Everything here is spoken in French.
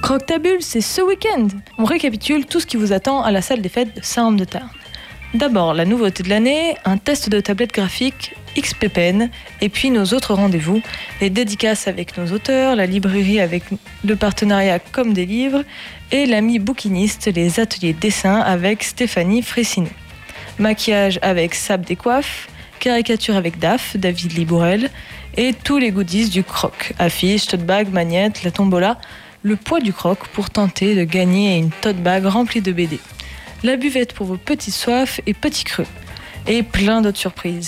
Croctabule, c'est ce week-end. On récapitule tout ce qui vous attend à la salle des fêtes de Saint-Anne-de-Tarn. D'abord, la nouveauté de l'année, un test de tablette graphique XPPen, et puis nos autres rendez-vous, les dédicaces avec nos auteurs, la librairie avec le partenariat Comme des livres, et l'ami bouquiniste, les ateliers dessin avec Stéphanie Fressinet. Maquillage avec Sab des Coiffes, caricature avec David Libourel, et tous les goodies du croc, affiches, tote bag, magnettes, la tombola, le poids du croc pour tenter de gagner une tote bag remplie de BD. La buvette pour vos petites soifs et petits creux. Et plein d'autres surprises.